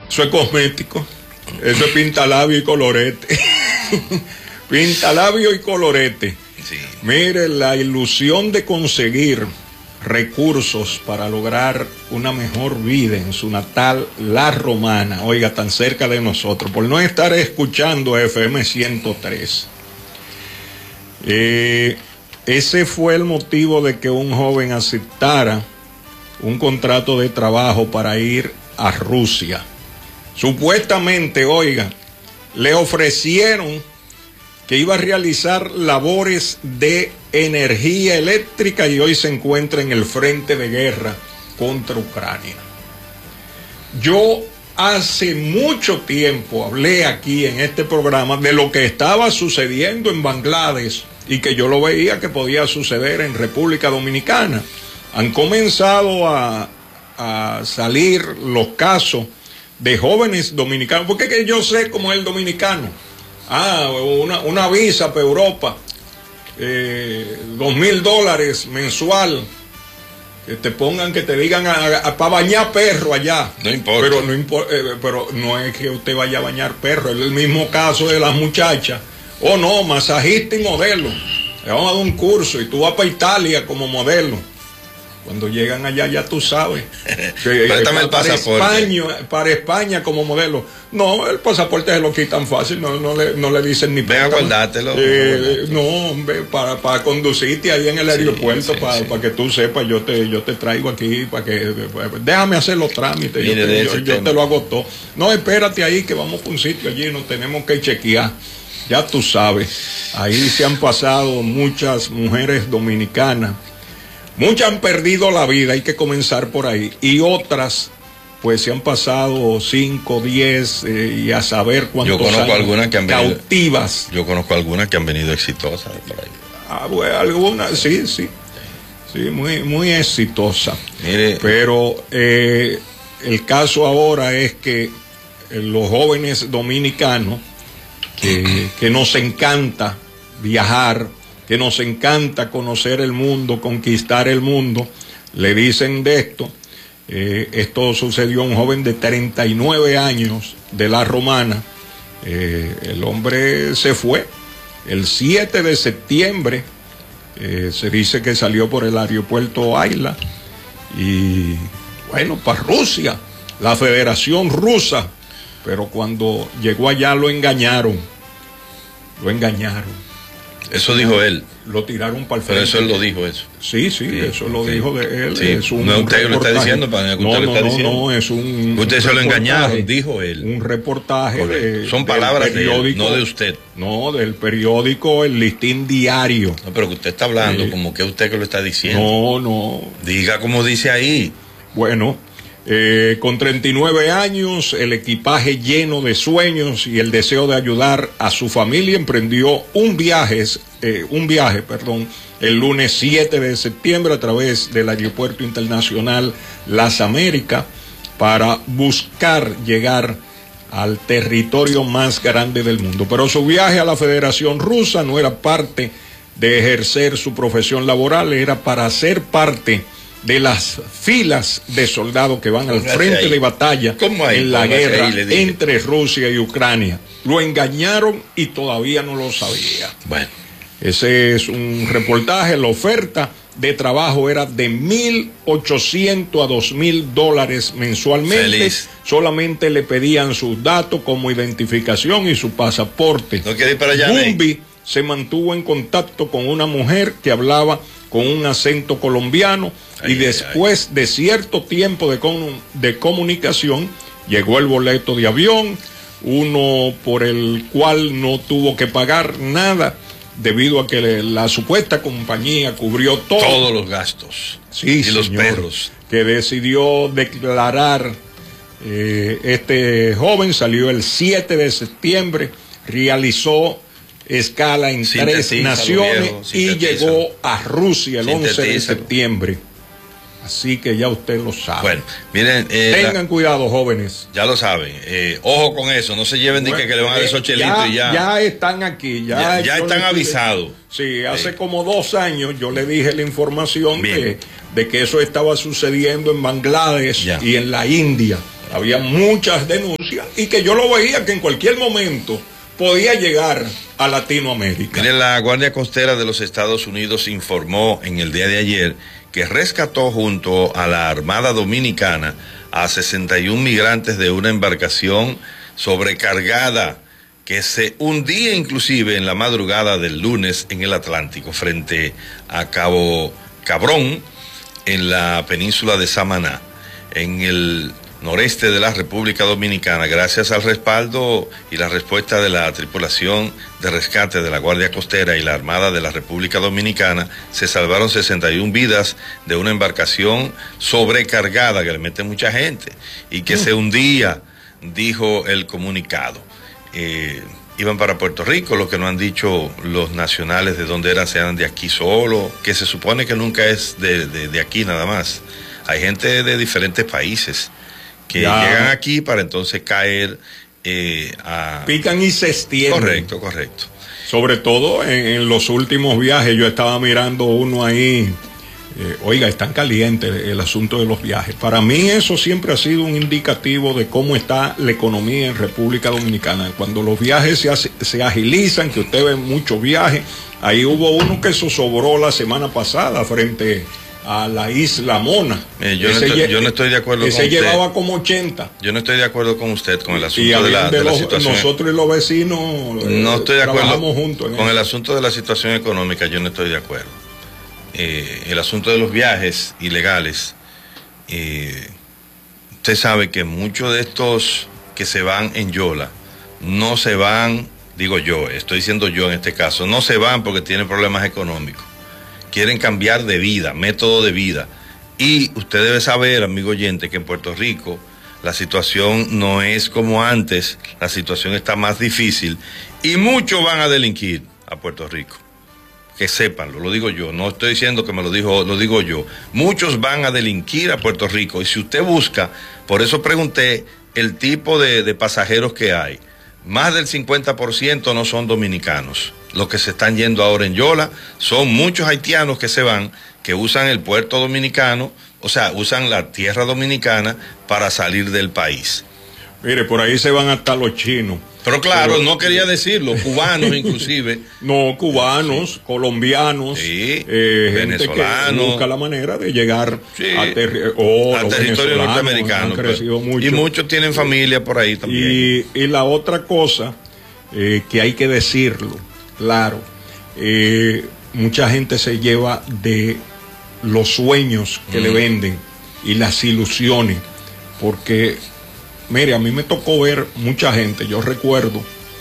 Eso es cosmético. Eso es pintalabio y colorete. Pintalabio y colorete. Sí. Mire, la ilusión de conseguir recursos para lograr una mejor vida en su natal La Romana, oiga, tan cerca de nosotros, por no estar escuchando FM 103. Ese fue el motivo de que un joven aceptara un contrato de trabajo para ir a Rusia. Supuestamente, oiga, le ofrecieron que iba a realizar labores de energía eléctrica y hoy se encuentra en el frente de guerra contra Ucrania. Yo hace mucho tiempo hablé aquí en este programa de lo que estaba sucediendo en Bangladesh y que yo lo veía que podía suceder en República Dominicana. Han comenzado a salir los casos de jóvenes dominicanos, porque es que yo sé cómo es el dominicano. Una visa para Europa, $2,000 mensual, que te pongan, que te digan para bañar perro allá. No importa. Pero no importa, pero no es que usted vaya a bañar perro, es el mismo caso de las muchachas. No, masajista y modelo. Le vamos a dar un curso y tú vas para Italia como modelo. Cuando llegan allá ya tú sabes. Préstame el pasaporte. Para España como modelo. No, el pasaporte se lo quitan fácil, no le dicen ni ven a guardártelo. No, hombre, para conducirte ahí en el aeropuerto, para que tú sepas, yo te traigo aquí, para que déjame hacer los trámites, yo te lo hago todo. No, espérate ahí que vamos a un sitio allí, nos tenemos que chequear. Ya tú sabes, ahí se han pasado muchas mujeres dominicanas. Muchas han perdido la vida, hay que comenzar por ahí. Y otras, pues se han pasado 5, 10 y a saber cuántos años. Yo conozco algunas que han venido cautivas. Yo conozco algunas que han venido exitosas por ahí. Bueno, algunas, sí, muy exitosas. Mire. Pero el caso ahora es que los jóvenes dominicanos, que nos encanta viajar, que nos encanta conocer el mundo, conquistar el mundo, le dicen de esto. Esto sucedió a un joven de 39 años de La Romana. El hombre se fue el 7 de septiembre. Se dice que salió por el aeropuerto Ayla y bueno, para Rusia, la Federación Rusa. Pero cuando llegó allá lo engañaron. Eso dijo él. Lo tiraron para el frente. Pero eso él lo dijo, eso. Sí, eso lo dijo de él. Sí. Es un no es usted que lo está diciendo, para que usted lo está diciendo. No, es un... Usted se lo engañaron, dijo él. Un reportaje. Son palabras de él, no de usted. No, del periódico El Listín Diario. No, pero que usted está hablando como que usted que lo está diciendo. No. Diga como dice ahí. Bueno, con 39 años, el equipaje lleno de sueños y el deseo de ayudar a su familia, emprendió un viaje, el lunes 7 de septiembre a través del Aeropuerto Internacional Las Américas para buscar llegar al territorio más grande del mundo. Pero su viaje a la Federación Rusa no era parte de ejercer su profesión laboral, era para ser parte de las filas de soldados que van al frente de batalla en la guerra entre Rusia y Ucrania. Lo engañaron y todavía no lo sabía. Bueno, ese es un reportaje. La oferta de trabajo era de $1,800 a $2,000 mensualmente. Feliz. Solamente le pedían sus datos como identificación y su pasaporte. ¿No quiere ir para allá? Gumbi se mantuvo en contacto con una mujer que hablaba con un acento colombiano y después de cierto tiempo de comunicación llegó el boleto de avión, uno por el cual no tuvo que pagar nada debido a que la supuesta compañía cubrió todos los gastos. Sí, y señor, los perros. Que decidió declarar. Este joven salió el 7 de septiembre, realizó escala en 3 naciones y llegó a Rusia el 11 de septiembre. Así que ya usted lo sabe. Bueno, miren. Tengan cuidado, jóvenes. Ya lo saben. Ojo con eso. No se lleven de que le van a dar esos chelitos y ya. Ya están aquí. Ya están avisados. Sí, hace como 2 años yo le dije la información de que eso estaba sucediendo en Bangladesh y en la India. Había muchas denuncias. y que yo lo veía que en cualquier momento podía llegar a Latinoamérica. Mire, la Guardia Costera de los Estados Unidos informó en el día de ayer que rescató junto a la Armada Dominicana a 61 migrantes de una embarcación sobrecargada que se hundía inclusive en la madrugada del lunes en el Atlántico frente a Cabo Cabrón, en la península de Samaná, en el noreste de la República Dominicana. Gracias al respaldo y la respuesta de la tripulación de rescate de la Guardia Costera y la Armada de la República Dominicana, se salvaron 61 vidas de una embarcación sobrecargada que le mete mucha gente y que se hundía, dijo el comunicado. Iban para Puerto Rico, lo que no han dicho los nacionales de dónde eran, sean de aquí solo, que se supone que nunca es de aquí nada más. Hay gente de diferentes países que llegan aquí para entonces caer pican y se extienden. Correcto. Sobre todo en los últimos viajes, yo estaba mirando uno ahí. Oiga, es tan caliente el asunto de los viajes. Para mí eso siempre ha sido un indicativo de cómo está la economía en República Dominicana. Cuando los viajes se agilizan, que usted ve muchos viajes, ahí hubo uno que zozobró la semana pasada frente a la Isla Mona. Yo no estoy de acuerdo con usted. Ese llevaba como 80. Yo no estoy de acuerdo con usted con el asunto de la situación. Nosotros y los vecinos no estoy de acuerdo trabajamos juntos con el asunto de la situación económica. Yo no estoy de acuerdo. El asunto de los viajes ilegales, usted sabe que muchos de estos que se van en Yola no se van, digo yo, estoy diciendo yo en este caso, no se van porque tienen problemas económicos, quieren cambiar de vida, método de vida. Y usted debe saber, amigo oyente, que en Puerto Rico la situación no es como antes, la situación está más difícil y muchos van a delinquir a Puerto Rico. Que sépanlo, lo digo yo, no estoy diciendo que lo digo yo. Muchos van a delinquir a Puerto Rico y si usted busca, por eso pregunté el tipo de pasajeros que hay. Más del 50% no son dominicanos. Los que se están yendo ahora en Yola son muchos haitianos que se van, que usan el puerto dominicano, o sea, usan la tierra dominicana para salir del país. Mire, por ahí se van hasta los chinos. Pero claro, no quería decirlo, cubanos inclusive. No, cubanos, colombianos, venezolanos. Gente que busca la manera de llegar al territorio norteamericano. Han crecido mucho. Y muchos tienen familia por ahí también. Y la otra cosa que hay que decirlo, claro, mucha gente se lleva de los sueños que le venden y las ilusiones, porque... Mire, a mí me tocó ver mucha gente. Yo recuerdo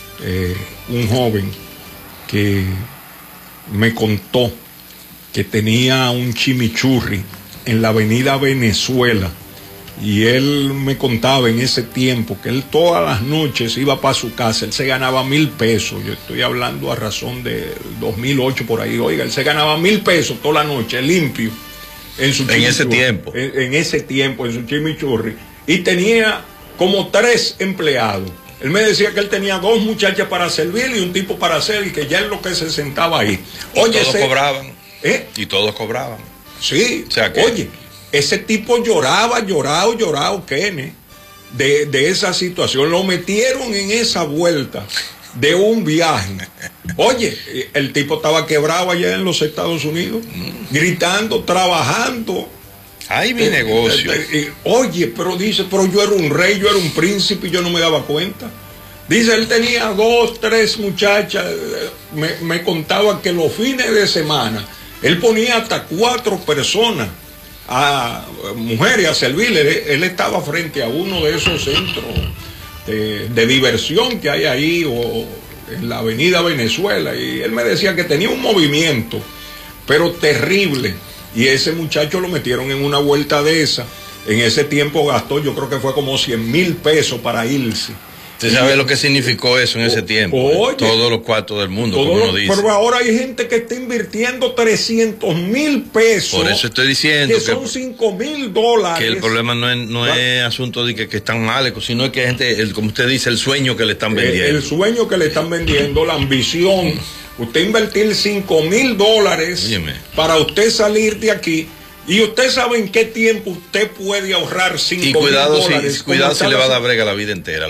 un joven que me contó que tenía un chimichurri en la avenida Venezuela y él me contaba en ese tiempo que él todas las noches iba para su casa, él se ganaba 1,000 pesos. Yo estoy hablando a razón de 2008 por ahí. Oiga, él se ganaba 1,000 pesos toda la noche, limpio, en su chimichurri. En ese tiempo, en su chimichurri. Y tenía como 3 empleados. Él me decía que él tenía 2 muchachas para servir y un tipo para hacer, y que ya es lo que se sentaba ahí. Oye, todos cobraban. Y todos cobraban. Sí. O sea que... Oye, ese tipo lloraba, Kene, de esa situación. Lo metieron en esa vuelta de un viaje. Oye, el tipo estaba quebrado allá en los Estados Unidos, gritando, trabajando. Ay, mi negocio. Oye, pero dice, pero yo era un rey, yo era un príncipe y yo no me daba cuenta. Dice, él tenía 2, 3 muchachas. Me contaba que los fines de semana él ponía hasta 4 personas, a mujeres, a servirle. Él estaba frente a uno de esos centros de diversión que hay ahí, o en la avenida Venezuela, y él me decía que tenía un movimiento, pero terrible. Y ese muchacho lo metieron en una vuelta de esa. En ese tiempo gastó, yo creo que fue como 100,000 pesos para irse. ¿Usted sabe lo que significó eso en ese tiempo? Oye, todos los cuartos del mundo, como uno dice. Pero ahora hay gente que está invirtiendo 300,000 pesos. Por eso estoy diciendo que son $5,000. Que el problema no es asunto de que están mal, sino que hay gente, como usted dice, el sueño que le están vendiendo. El sueño que le están vendiendo, la ambición. Usted invertir $5,000 para usted salir de aquí, y usted sabe en qué tiempo usted puede ahorrar $5,000. Y cuidado si le va a dar brega la vida entera.